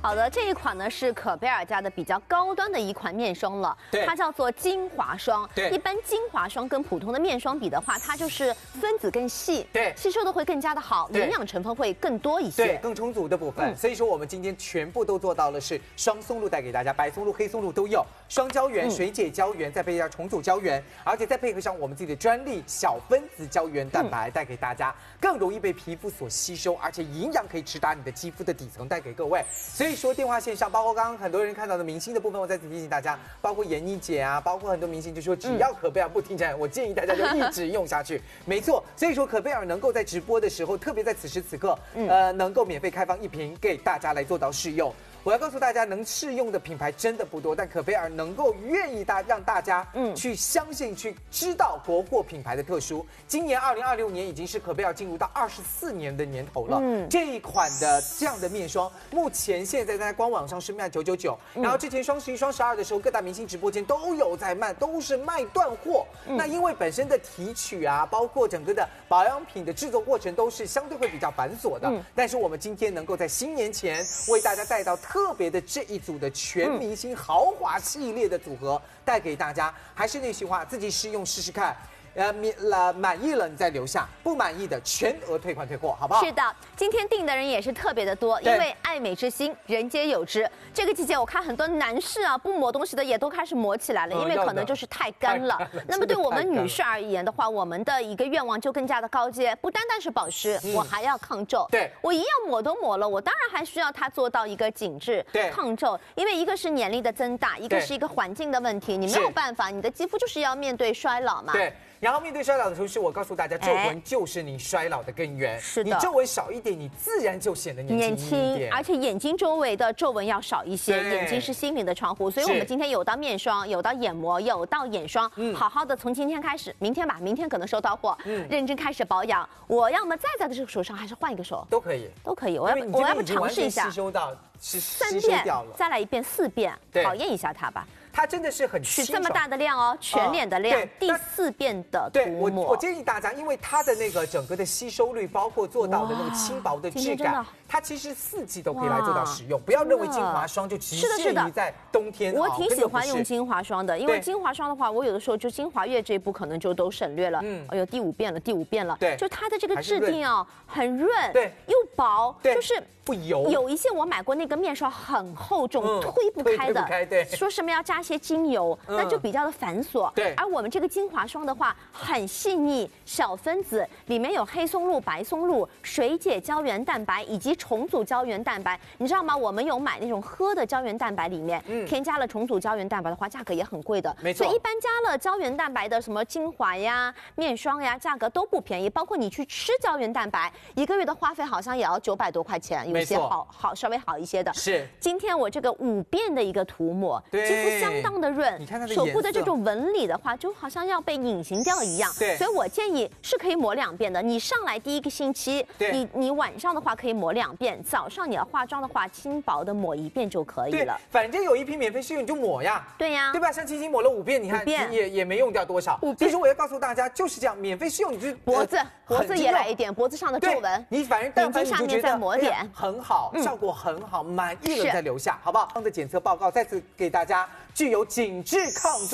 好的，这一款呢是可贝尔家的比较高端的一款面霜了，它叫做精华霜。一般精华霜跟普通的面霜比的话，它就是分子更细，吸收的会更加的好，营养成分会更多一些， 更充足的部分。所以说我们今天全部都做到了是双松露带给大家，白松露、黑松露都有，双胶原、水解胶原，再配上重组胶原，而且再配合上我们自己的专利小分子胶原蛋白，带给大家更容易被皮肤所吸收，而且营养可以直达你的肌肤的底层，带给各位。所以说电话线上，包括刚刚很多人看到的明星的部分，我再次提醒大家，包括闫妮姐啊，包括很多明星就说只要可贝尔不停产，我建议大家就一直用下去。没错，所以说可贝尔能够在直播的时候，特别在此时此刻，能够免费开放1瓶给大家来做到试用。我要告诉大家，能试用的品牌真的不多，但可贝尔能够愿意让大家去相信、去知道国货品牌的特殊。今年2026年已经是可贝尔进入到24年的年头了。这一款的这样的面霜，目前现在在官网上是卖999，然后之前双11、双12的时候，各大明星直播间都有在卖，都是卖断货。那因为本身的提取啊，包括整个的保养品的制作过程都是相对会比较繁琐的。但是我们今天能够在新年前为大家带到特别的这一组的全明星豪华系列的组合带给大家，还是那句话，自己试用试试看。满意了你再留下，不满意的全额退款退货，好不好？ 是的，今天订的人也是特别的多，因为爱美之心，人皆有之。这个季节我看很多男士啊，不抹东西的也都开始抹起来了，因为可能就是太干了。那么对我们女士而言的话，我们的一个愿望就更加的高阶，不单单是保湿，我还要抗皱。我一样抹都抹了，我当然还需要它做到一个紧致、抗皱，因为一个是年龄的增大，一个是一个环境的问题，你没有办法，你的肌肤就是要面对衰老嘛。 然后面对衰老的同时，我告诉大家，皱纹就是你衰老的根源。 是的， 你皱纹少一点，你自然就显得年轻一点。 而且眼睛周围的皱纹要少一些，眼睛是心灵的窗户。所以我们今天有到面霜，有到眼膜，有到眼霜，好好的从今天开始，明天吧，明天可能收到货，认真开始保养。我要么再在这个手上，还是换一个手， 都可以， 都可以。我要不尝试一下， 吸收到 3遍，再来1遍4遍，考验一下它吧。 它真的是很取这么大的量哦，全脸的量，第4遍的涂抹。 我建议大家，因为它的那个整个的吸收率，包括做到的那种轻薄的质感，它其实4季都可以来做到使用。不要认为精华霜就局限于在冬天。 我挺喜欢用精华霜的，因为精华霜的话，我有的时候就精华液这一步可能就都省略了。哎呦，第5遍了，第5遍了。就它的这个质地啊，很润，又薄，就是不油。 有一些我买过那个面霜很厚重，推不开的，说什么要加些精油，那就比较的繁琐。而我们这个精华霜的话，很细腻，小分子，里面有黑松露、白松露、水解胶原蛋白以及重组胶原蛋白。你知道吗？我们有买那种喝的胶原蛋白，里面添加了重组胶原蛋白的话，价格也很贵的。 没错， 所以一般加了胶原蛋白的什么精华呀、面霜呀，价格都不便宜。包括你去吃胶原蛋白，1个月的花费好像也要900多块钱，有些稍微好一些的。是，今天我这个5遍的一个涂抹，肌肤相当的润，手部的这种纹理的话，就好像要被隐形掉一样。所以我建议是可以抹2遍的。你上来第1个星期，你晚上的话可以抹2遍，早上你要化妆的话，轻薄的抹1遍就可以了。 反正有1瓶免费试用，你就抹呀。 对呀， 对吧？像青青抹了5遍，你看也没用掉多少。所以说我要告诉大家，就是这样，免费试用，你就脖子也来一点，脖子上的皱纹，你反正眼睛上面再抹点， 很好，效果很好，满意了再留下，好不好？的检测报告再次给大家，具有紧致抗皱。